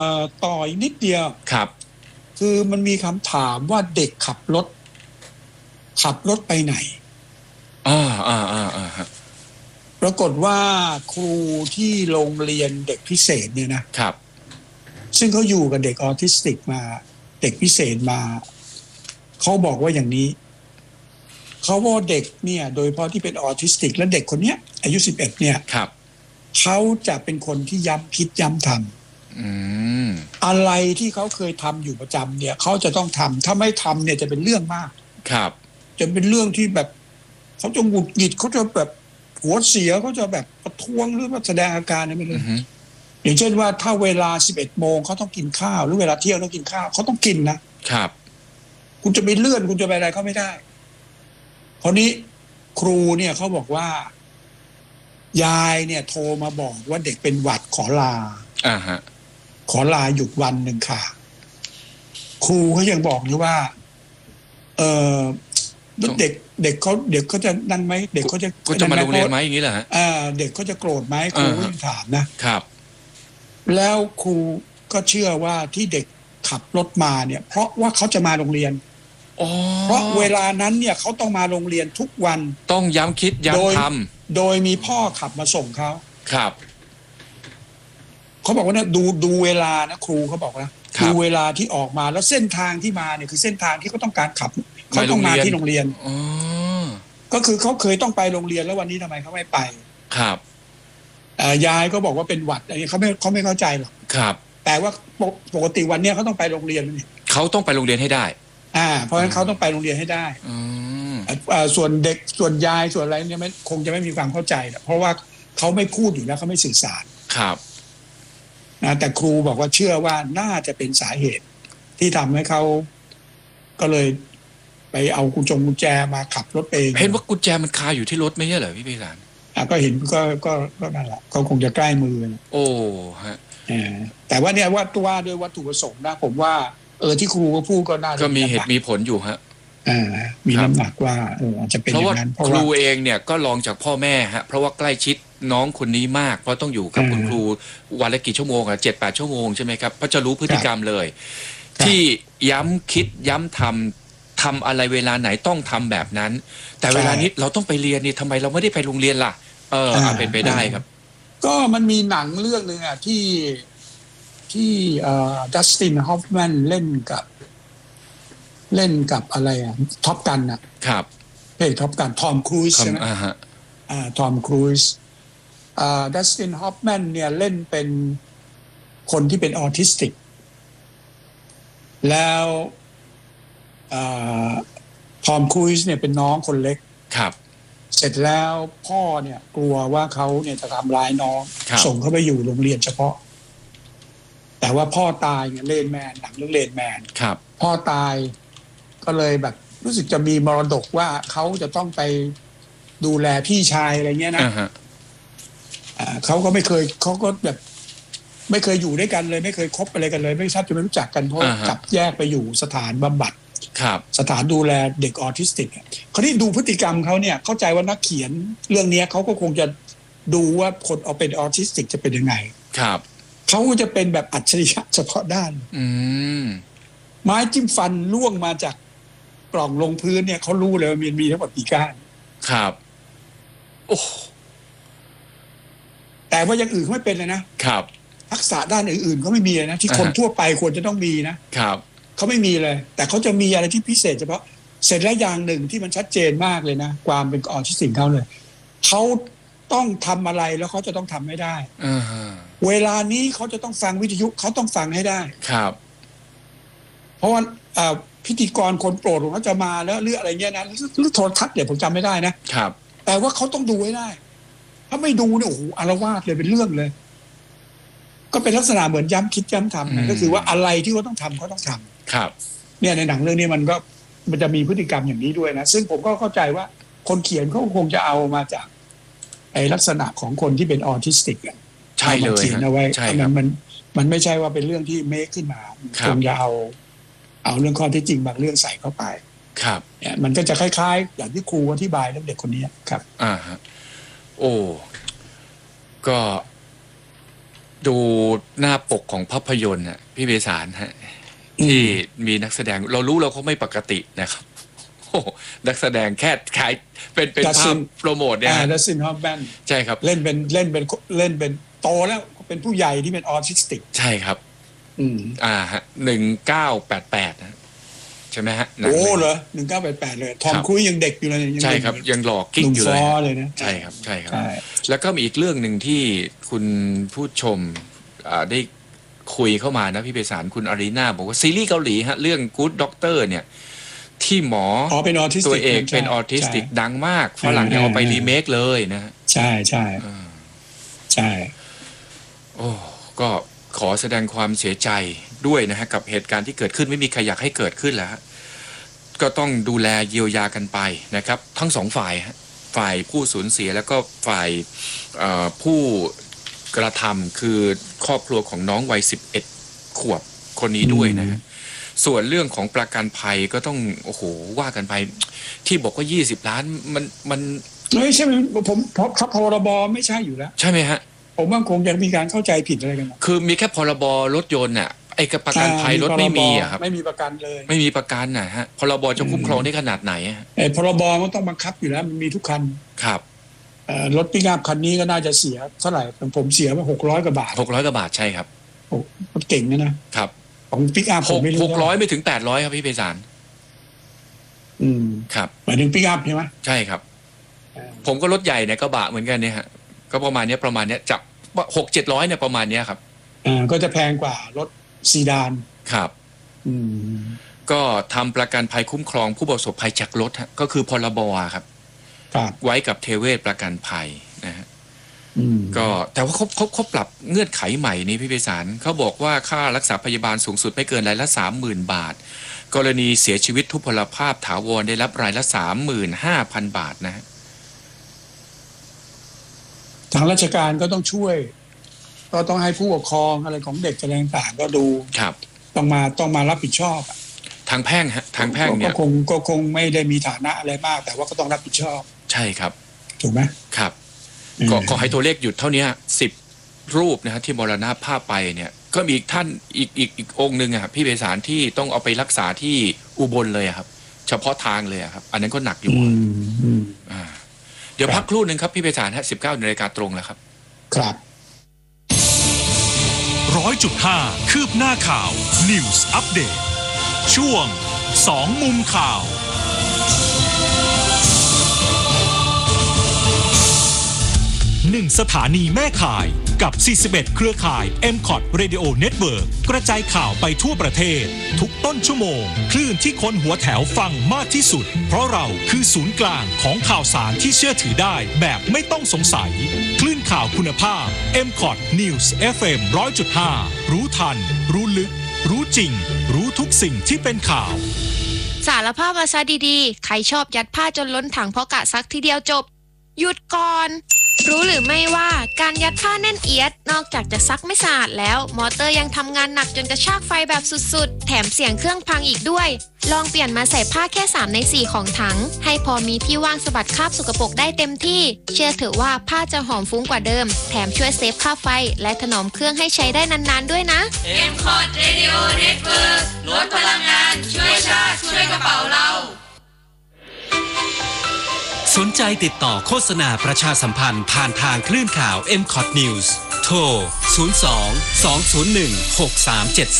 ต่ออีกนิดเดียวครับคือมันมีคำถามว่าเด็กขับรถไปไหนอ่าฮะปรากฏว่าครูที่โรงเรียนเด็กพิเศษเนี่ยนะครับซึ่งเขาอยู่กับเด็กออทิสติกมาเด็กพิเศษมาเขาบอกว่าอย่างนี้เขาว่าเด็กเนี่ยโดยเฉพาะที่เป็นออทิสติกและเด็กคนเนี้ยอายุ11เนี่ยครับเขาจะเป็นคนที่ย้ำคิดย้ำทำอะไรที่เขาเคยทำอยู่ประจำเนี่ยเขาจะต้องทำถ้าไม่ทำเนี่ยจะเป็นเรื่องมากครับจะเป็นเรื่องที่แบบเขาจะหงุดหงิดเขาจะแบบหัวเสียเขาจะแบบประท้วงหรือว่าแสดงอาการอะไรไม่รู้อย่างเช่นว่าถ้าเวลา11 โมงเขาต้องกินข้าวหรือเวลาเที่ยงต้องกินข้าวเขาต้องกินนะครับคุณจะไปเลื่อนคุณจะไปอะไรเขาไม่ได้คราวนี้ครูเนี่ยเขาบอกว่ายายเนี่ยโทรมาบอกว่าเด็กเป็นหวัดขอลาขอลาหยุดวันหนึ่งค่ะครูเขายังบอกอยู่ว่าเด็กเขาจะนั่นไหมเด็กเขาจะมาโรงเรียนไหมอย่างนี้เหรอฮะเด็กเขาจะโกรธไหมครูก็ยังถามนะครับแล้วครูก็เชื่อว่าที่เด็กขับรถมาเนี่ยเพราะว่าเขาจะมาโรงเรียนเพราะเวลานั้นเนี่ยเขาต้องมาโรงเรียนทุกวันต้องย้ำคิดย้ำทำโดยมีพ่อขับมาส่งเขาครับเขาบอกว่าเนี่ยดูเวลานะครูเขาบอกนะดูเวลาที่ออกมาแล้วเส้นทางที่มาเนี่ยคือเส้นทางที่เขาต้องการขับเขาต้องมาที่โรงเรียนก็คือเขาเคยต้องไปโรงเรียนแล้ววันนี้ทำไมเขาไม่ไปครับยายก็บอกว่าเป็นหวัดอะไรเขาไม่เข้าใจหรอกครับแต่ว่าปกติวันนี้เขาต้องไปโรงเรียนนี่เขาต้องไปโรงเรียนให้ได้เพราะฉะนั้นเขาต้องไปโรงเรียนให้ได้ส่วนเด็กส่วนยายส่วนอะไรเนี่ยคงจะไม่มีความเข้าใจเพราะว่าเขาไม่พูดอยู่แล้วเขาไม่สื่อสารครับแต่ครูบอกว่าเชื่อว่าน่าจะเป็นสาเหตุที่ทำให้เขาก็เลยไปเอากุญแจมาขับรถเองเห็นว่ากุญแจมันคาอยู่ที่รถไม่ใช่เหรอพี่พิสารก็เห็นก็นั่นแหละเขาคงจะใกล้มือโอ้ฮะแต่ว่าเนี่ยว่าด้วยวัตถุประสงค์นะผมว่าที่ครูก็พูดก็น่าก็มีเหตุมีผลอยู่ฮะมีน้ำหนักว่าอาจจะเป็นอย่างนั้นเพราะว่าครูเองเนี่ยก็ลองจากพ่อแม่ฮะเพราะว่าใกล้ชิดน้องคนนี้มากเพราะต้องอยู่กับคุณครูวันละกี่ชั่วโมง7-8 ชั่วโมงใช่ไหมครับเพราะจะรู้พฤติกรรมเลยที่ย้ำคิดย้ำทำอะไรเวลาไหนต้องทำแบบนั้นแต่เวลานี้เราต้องไปเรียนนี่ทำไมเราไม่ได้ไปโรงเรียนล่ะเป็นไปได้ครับก็มันมีหนังเรื่องนึงที่ดัสตินฮอฟแมนเล่นกับอะไรท็อปกันครับท็อปกันทอมครูซใช่ไหมทอมครูซดัสตินฮอฟแมนเนี่ยเล่นเป็นคนที่เป็นออทิสติกแล้วทอมครูซเนี่ยเป็นน้องคนเล็กครับเสร็จแล้วพ่อเนี่ยกลัวว่าเขาเนี่ยจะทำร้ายน้องส่งเขาไปอยู่โรงเรียนเฉพาะแต่ว่าพ่อตายเนี่ยเลนแมนหนังเรื่องเลนแมนครับพ่อตายก็เลยแบบรู้สึกจะมีมรดกว่าเขาจะต้องไปดูแลพี่ชายอะไรเงี้ยนะเขาก็ไม่เคยเขาก็แบบไม่เคยอยู่ด้วยกันเลยไม่เคยคบอะไรกันเลยไม่ทราบจะไม่รู้จักกันเพราะกลับแยกไปอยู่สถานบำบัดสถานดูแลเด็กออทิสติกเขาที่ดูพฤติกรรมเขาเนี่ยเข้าใจว่านักเขียนเรื่องนี้เขาก็คงจะดูว่าคนเอาเป็นออทิสติกจะเป็นยังไงครับเขาจะเป็นแบบอัจฉริยะเฉพาะด้านไม้จิ้มฟันล่วงมาจากกล่องลงพื้นเนี่ยเขารู้เลยว่ามีทั้งหมดกี่ก้านครับโอ้แต่ว่าอย่างอื่นเขาไม่เป็นเลยนะครับทักษะด้านอื่นๆเขาไม่มีเลยนะที่คนทั่วไปควรจะต้องมีนะครับเขาไม่มีเลยแต่เขาจะมีอะไรที่พิเศษเฉพาะเสร็จแล้วอย่างหนึ่งที่มันชัดเจนมากเลยนะความเป็นออทิสติกเขาเลยเขาต้องทำอะไรแล้วเขาจะต้องทำให้ได้เวลานี้เขาจะต้องฟังวิทยุเขาต้องฟังให้ได้ครับเพราะว่าพิธีกรคนโปรดของเขาจะมาแล้วหรืออะไรเงี้ยนะหรือโทรทัศน์เนี่ยผมจำไม่ได้นะครับแต่ว่าเขาต้องดูให้ได้ถ้าไม่ดูเนี่ยโอ้โหอาละวาดเลยเป็นเรื่องเลยก็เป็นลักษณะเหมือนย้ำคิดย้ำทำก็คือว่าอะไรที่เขาต้องทำเขาต้องทำครับเนี่ยในหนังเรื่องนี้มันจะมีพฤติกรรมอย่างนี้ด้วยนะซึ่งผมก็เข้าใจว่าคนเขียนเขาคงจะเอามาจากไอ้ลักษณะของคนที่เป็นออทิสติกใช่เลยเขียนเอาไว้มันไม่ใช่ว่าเป็นเรื่องที่เมคขึ้นมาคงจะเอาเรื่องข้อเท็จจริงบางเรื่องใส่เข้าไปครับเนี่ยมันก็จะคล้ายๆอย่างที่ครูอธิบายเรื่องเด็กคนนี้ครับฮะโอ้ก็ดูหน้าปกของภาพยนตร์น่ะพี่เบสารฮะที่มีนักแสดงเรารู้เราเขาไม่ปกตินะครับโอ้นักแสดงแค่ขายเป็นภาพโปรโมทเนี่ยดัซซินฮอฟแมนใช่ครับเล่นเป็นโตแล้วเป็นผู้ใหญ่ที่เป็นออทิสติกใช่ครับฮะ1988นะใช่ไหมฮะโอ้เหรอ1988เลยทอมครูซยังเด็กอยู่เลยใช่ครับยังหล่อกิ๊กอยู่เลยนะใช่ครับใช่ครับแล้วก็มีอีกเรื่องหนึ่งที่คุณผู้ชมได้คุยเข้ามานะพี่เบสารคุณอารีนาบอกว่าซีรีส์เกาหลีฮะเรื่อง Good Doctor เนี่ยที่หมอเป็นออทิสติกตัวเอกเป็นออทิสติกดังมากฝรั่งเอาไปรีเมคเลยนะใช่ใช่ใช่โอ้ก็ขอแสดงความเสียใจด้วยนะฮะกับเหตุการณ์ที่เกิดขึ้นไม่มีใครอยากให้เกิดขึ้นแล้วก็ต้องดูแลเยียวยากันไปนะครับทั้งสองฝ่ายผู้สูญเสียแล้วก็ฝ่ายผู้กระทำคือครอบครัวของน้องวัย11 ขวบคนนี้ด้วยนะฮะส่วนเรื่องของประกันภัยก็ต้องโอ้โหว่ากันไปที่บอกว่า20 ล้านมันไม่ใช่ผมพรบไม่ใช่อยู่แล้วใช่ไหมฮะผมว่าคงจะมีการเข้าใจผิดอะไรกันคือมีแค่พรบรถยนต์น่ะไอ้ประกันภัยรถไม่มีอะครับไม่มีประกันเลยไม่มีประกันนะฮะพรบจะคุ้มครองได้ขนาดไหนพรบมันต้องบังคับอยู่แล้วมันมีทุกคันครับรถปิกอัพคันนี้ก็น่าจะเสียเท่าไหร่ผมเสียมา600 กว่าบาท 600 กว่าบาทใช่ครับโอ้มันเก่งนะครับของปิกอัพผมไม่รู้ 600ไม่ถึง800ครับพี่เบสารครับหมายถึงปิกอัพใช่ไหมใช่ครับผมก็รถใหญ่เนี่ยกระบะเหมือนกันเนี่ยฮะก็ประมาณนี้จับ600-700เนี่ยประมาณนี้ครับก็จะแพงกว่ารถซีดานครับก็ทำประกันภัยคุ้มครองผู้ประสบภัยจากรถก็คือพรบครับไว้กับเทเวศประกันภัยนะฮะก็แต่ว่าเขาปรับเงื่อนไขใหม่นี้พี่เบสารเขาบอกว่าค่ารักษาพยาบาลสูงสุดไม่เกินรายละ 30,000 บาทกรณีเสียชีวิตทุพพลภาพถาวรได้รับรายละ 35,000 บาทนะฮะทางราชการก็ต้องช่วยก็ต้องให้ผู้ปกครองอะไรของเด็กอะไรต่างๆก็ดูครับต้องมารับผิดชอบทางแพ่งฮะทางแพ่งเนี่ยก็คงไม่ได้มีฐานะอะไรมากแต่ว่าก็ต้องรับผิดชอบใช่ครับถูกไหมครับก็ให้ตัวเลขหยุดเท่านี้10 รูปนะฮะที่มรณภาพไปเนี่ยก็มีท่านอีกองค์หนึ่งอะพี่เบสารที่ต้องเอาไปรักษาที่อุบลเลยครับเฉพาะทางเลยครับอันนั้นก็หนักอยู่เดี๋ยวพักครู่หนึ่งครับพี่เบสารฮะ 19 นาฬิกาตรงแล้วครับครับ 100.5 คืบหน้าข่าว News Update ช่วง2 มุมข่าว1 สถานีแม่ข่ายกับ41เครือข่าย MCOT Radio Network กระจายข่าวไปทั่วประเทศทุกต้นชั่วโมงคลื่นที่คนหัวแถวฟังมากที่สุดเพราะเราคือศูนย์กลางของข่าวสารที่เชื่อถือได้แบบไม่ต้องสงสัยคลื่นข่าวคุณภาพ MCOT News FM 100.5 รู้ทันรู้ลึกรู้จริงรู้ทุกสิ่งที่เป็นข่าวสารภาพมาซะดีๆใครชอบยัดผ้าจนล้นถังเพราะกะซักทีเดียวจบหยุดก่อนรู้หรือไม่ว่าการยัดผ้าแน่นเอียดนอกจากจะซักไม่สะอาดแล้วมอเตอร์ยังทำงานหนักจนกระชากไฟแบบสุดๆแถมเสียงเครื่องพังอีกด้วยลองเปลี่ยนมาใส่ผ้าแค่3 ใน 4ของถังให้พอมีที่ว่างสะบัดคราบสกปรกได้เต็มที่เชื่อเถอะว่าผ้าจะหอมฟุ้งกว่าเดิมแถมช่วยเซฟค่าไฟและถนอมเครื่องให้ใช้ได้นานๆด้วยนะ MCOT Radio Network ลดพลังงานช่วยชาติช่วยกระเป๋าเราสนใจติดต่อโฆษณาประชาสัมพันธ์ผ่านทางคลื่นข่าว MCOT News โทร 02 201 6373